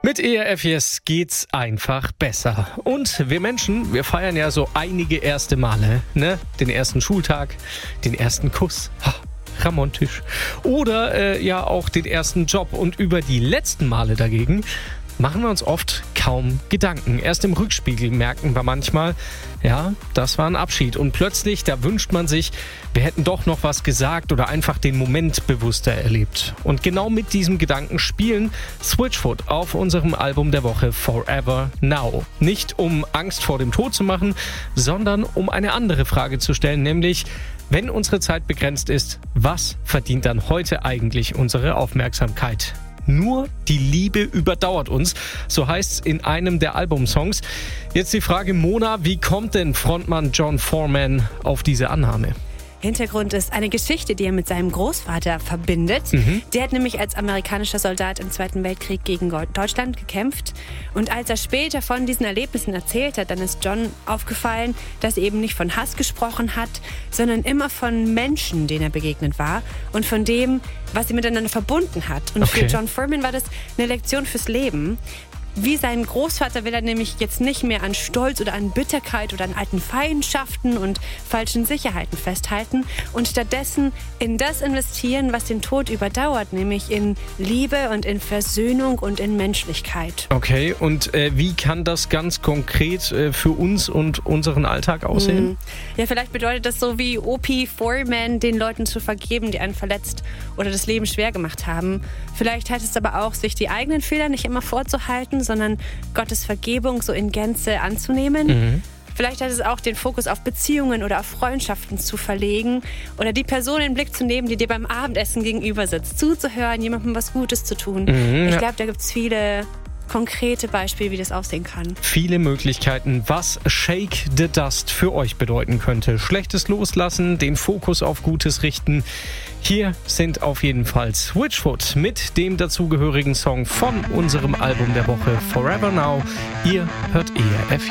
Mit ERF Yes geht's einfach besser. Und wir Menschen, wir feiern ja so einige erste Male, ne? Den ersten Schultag, den ersten Kuss. Romantisch. Oder ja auch den ersten Job. Und über die letzten Male dagegen machen wir uns oft kaum Gedanken. Erst im Rückspiegel merken wir manchmal, ja, das war ein Abschied. Und plötzlich, da wünscht man sich, wir hätten doch noch was gesagt oder einfach den Moment bewusster erlebt. Und genau mit diesem Gedanken spielen Switchfoot auf unserem Album der Woche Forever Now. Nicht um Angst vor dem Tod zu machen, sondern um eine andere Frage zu stellen, nämlich: Wenn unsere Zeit begrenzt ist, was verdient dann heute eigentlich unsere Aufmerksamkeit? Nur die Liebe überdauert uns, so heißt's in einem der Albumsongs. Jetzt die Frage, Mona, wie kommt denn Frontmann Jon Foreman auf diese Annahme? Hintergrund ist eine Geschichte, die er mit seinem Großvater verbindet. Der hat nämlich als amerikanischer Soldat im Zweiten Weltkrieg gegen Deutschland gekämpft. Und als er später von diesen Erlebnissen erzählt hat, dann ist John aufgefallen, dass er eben nicht von Hass gesprochen hat, sondern immer von Menschen, denen er begegnet war und von dem, was sie miteinander verbunden hat. Und für Jon Foreman war das eine Lektion fürs Leben. Wie sein Großvater will er nämlich jetzt nicht mehr an Stolz oder an Bitterkeit oder an alten Feindschaften und falschen Sicherheiten festhalten und stattdessen in das investieren, was den Tod überdauert, nämlich in Liebe und in Versöhnung und in Menschlichkeit. Okay, und wie kann das ganz konkret für uns und unseren Alltag aussehen? Ja, vielleicht bedeutet das so wie O.P. Foreman, den Leuten zu vergeben, die einen verletzt oder das Leben schwer gemacht haben. Vielleicht heißt es aber auch, sich die eigenen Fehler nicht immer vorzuhalten, sondern Gottes Vergebung so in Gänze anzunehmen. Vielleicht heißt es auch, den Fokus auf Beziehungen oder auf Freundschaften zu verlegen oder die Person in den Blick zu nehmen, die dir beim Abendessen gegenüber sitzt, zuzuhören, jemandem was Gutes zu tun. Ich glaube, da gibt es viele konkrete Beispiele, wie das aussehen kann. Viele Möglichkeiten, was Shake the Dust für euch bedeuten könnte. Schlechtes loslassen, den Fokus auf Gutes richten. Hier sind auf jeden Fall Switchfoot mit dem dazugehörigen Song von unserem Album der Woche Forever Now. Ihr hört ERF